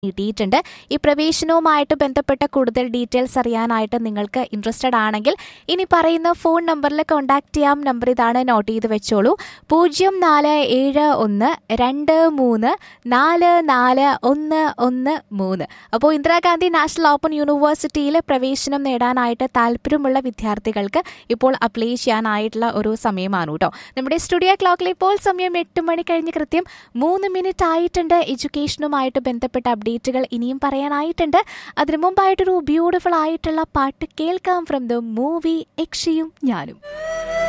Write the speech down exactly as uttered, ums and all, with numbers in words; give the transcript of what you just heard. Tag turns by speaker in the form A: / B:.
A: കിട്ടിയിട്ടുണ്ട്. ഈ പ്രവേശനവുമായിട്ട് ബന്ധപ്പെട്ട കൂടുതൽ ഡീറ്റെയിൽസ് അറിയാനായിട്ട് നിങ്ങൾക്ക് ഇൻട്രസ്റ്റഡ് ആണെങ്കിൽ ഇനി പറയുന്ന ഫോൺ നമ്പറിൽ കോൺടാക്ട് ചെയ്യാം. നമ്പർ ഇതാണ്, നോട്ട് ചെയ്ത് വെച്ചോളൂ. പൂജ്യം നാല് ഏഴ് ഒന്ന് രണ്ട് മൂന്ന് നാല് നാല് ഒന്ന് ഒന്ന് മൂന്ന്. അപ്പോൾ ഇന്ദിരാഗാന്ധി നാഷണൽ ഓപ്പൺ യൂണിവേഴ്സിറ്റിയിൽ പ്രവേശനം നേടാനായിട്ട് താല്പര്യമുള്ള വിദ്യാർത്ഥികൾക്ക് ഇപ്പോൾ അപ്ലൈ ചെയ്യാനായിട്ടുള്ള ഒരു സമയമാണ് കേട്ടോ. നമ്മുടെ സ്റ്റുഡിയോ ക്ലോക്കിൽ ഇപ്പോൾ സമയം എട്ട് മണി കഴിഞ്ഞ് കൃത്യം മൂന്ന് മിനിറ്റ് ആയിട്ടുണ്ട്. എഡ്യൂക്കേഷനുമായിട്ട് ബന്ധപ്പെട്ട അപ്ഡേറ്റുകൾ ഇനിയും പറയാനായിട്ടുണ്ട്. അതിനു മുമ്പായിട്ടൊരു ബ്യൂട്ടിഫുൾ ആയിട്ടുള്ള പാട്ട് കേൾക്കാം ഫ്രം ദ മൂവി യക്ഷിയും ഞാനും.